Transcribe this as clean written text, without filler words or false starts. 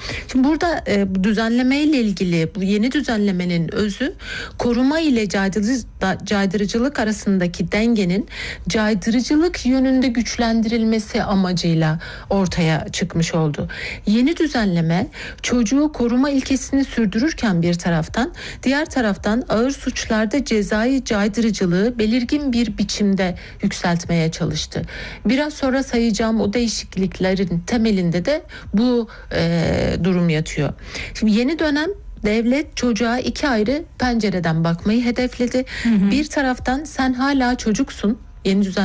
Şimdi burada bu düzenleme ile ilgili bu yeni düzenlemenin özü koruma ile caydırıcılık arasındaki dengenin caydırıcılık yönünde güçlendirilmesi amacıyla ortaya çıkmış oldu. Yeni düzenleme çocuğu koruma ilkesini sürdürürken bir taraftan, diğer taraftan ağır suçlarda cezai caydırıcılığı belirgin bir biçimde yükseltmeye çalıştı. Biraz sonra sayacağım o değişikliklerin temelinde de bu durum yatıyor. Şimdi yeni dönem devlet çocuğa iki ayrı pencereden bakmayı hedefledi. Bir taraftan sen hala çocuksun. Yeni düzenleme